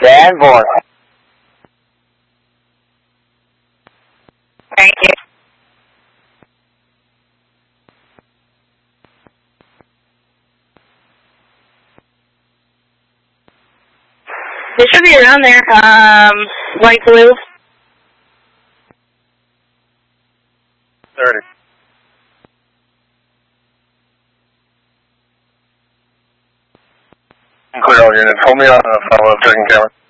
Danville. Thank you. They should be around there. Light blue. 30. Clear all units. Hold me on follow-up checking camera.